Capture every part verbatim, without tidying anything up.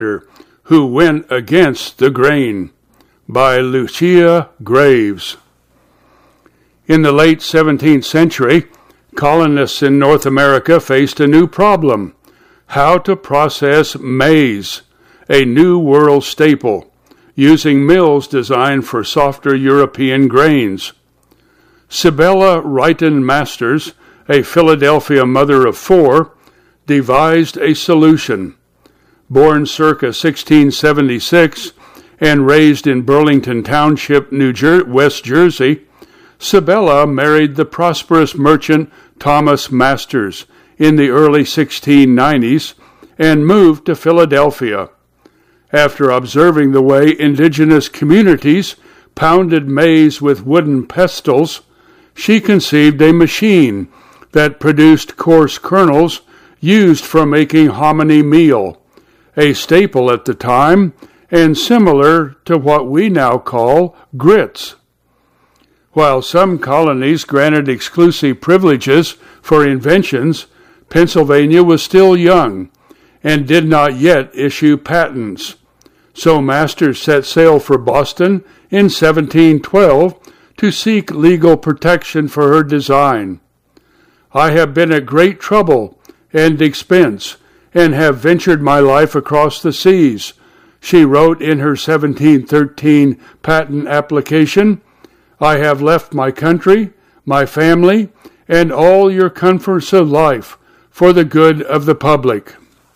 who went against the grain, by Lucia Graves. In the late seventeenth century, colonists in North America faced a new problem: how to process maize, a New World staple, using mills designed for softer European grains. Sibella Wrighton Masters, a Philadelphia mother of four, devised a solution. Born circa sixteen seventy-six and raised in Burlington Township, New Jer- West Jersey, Sibella married the prosperous merchant Thomas Masters in the early sixteen nineties and moved to Philadelphia. After observing the way indigenous communities pounded maize with wooden pestles, she conceived a machine that produced coarse kernels used for making hominy meal, a staple at the time and similar to what we now call grits. While some colonies granted exclusive privileges for inventions, Pennsylvania was still young and did not yet issue patents. So Masters set sail for Boston in seventeen twelve to seek legal protection for her design. "I have been at great trouble and expense and have ventured my life across the seas," she wrote in her seventeen thirteen patent application. "I have left my country, my family, and all your comforts of life for the good of the public."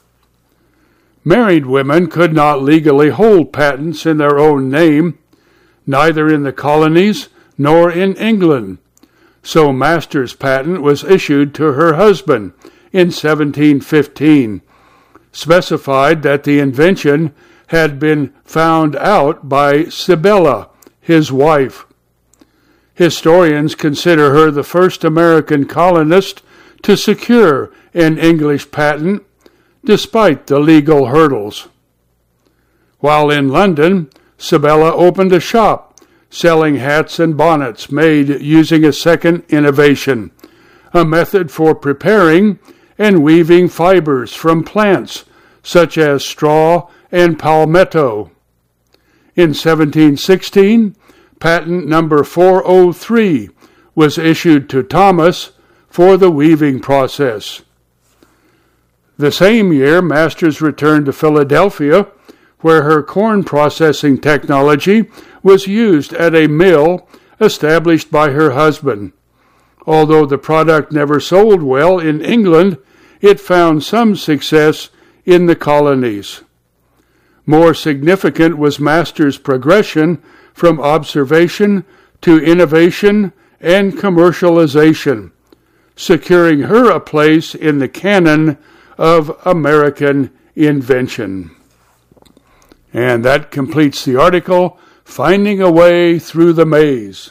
Married women could not legally hold patents in their own name, neither in the colonies nor in England. So Masters' patent was issued to her husband in seventeen fifteen, specified that the invention had been found out by Sibella, his wife. Historians consider her the first American colonist to secure an English patent, despite the legal hurdles. While in London, Sibella opened a shop selling hats and bonnets made using a second innovation, a method for preparing and weaving fibers from plants such as straw and palmetto. In seventeen sixteen, patent number four oh three was issued to Thomas for the weaving process. The same year, Masters returned to Philadelphia, where her corn processing technology was used at a mill established by her husband. Although the product never sold well in England, it found some success in the colonies. More significant was Masters' progression from observation to innovation and commercialization, securing her a place in the canon of American invention. And that completes the article, Finding a Way Through the Maze.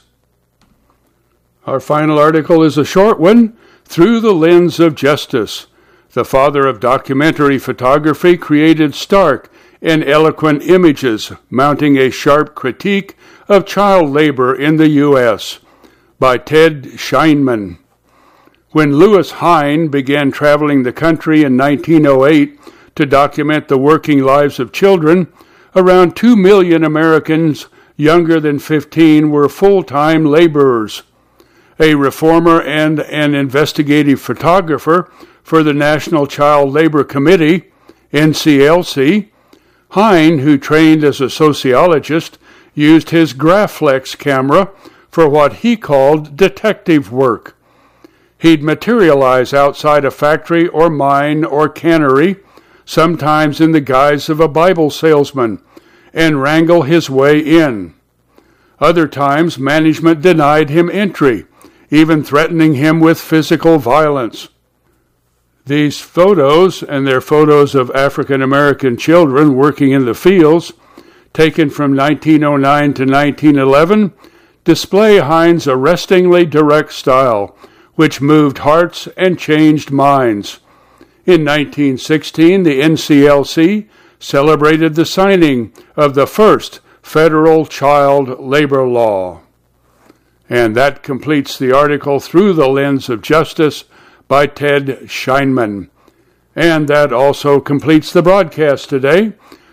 Our final article is a short one, Through the Lens of Justice. The father of documentary photography created stark and eloquent images, mounting a sharp critique of child labor in the U S, by Ted Scheinman. When Lewis Hine began traveling the country in nineteen oh eight to document the working lives of children, around two million Americans younger than fifteen were full-time laborers. A reformer and an investigative photographer for the National Child Labor Committee, N C L C, Hine, who trained as a sociologist, used his Graflex camera for what he called detective work. He'd materialize outside a factory or mine or cannery, sometimes in the guise of a Bible salesman, and wrangle his way in. Other times, management denied him entry, even threatening him with physical violence. These photos, and they're photos of African American children working in the fields, taken from nineteen oh nine to nineteen eleven, display Hine's arrestingly direct style, which moved hearts and changed minds. In nineteen sixteen, the N C L C celebrated the signing of the first federal child labor law. And that completes the article Through the Lens of Justice by Ted Scheinman. And that also completes the broadcast today.